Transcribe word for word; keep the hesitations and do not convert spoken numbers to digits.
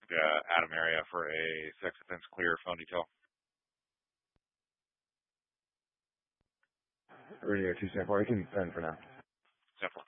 uh, Adam area for a sex offense clear phone detail. Radio two seven four, you can send for now. Simple.